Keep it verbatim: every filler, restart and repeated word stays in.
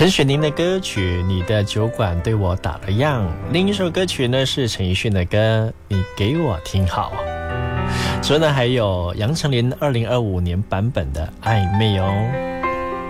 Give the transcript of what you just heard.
陈雪凝的歌曲《你的酒馆对我打了烊》，另一首歌曲呢是陈奕迅的歌《你给我听好》。之后呢还有杨丞琳二零二五年版本的《暧昧》哦。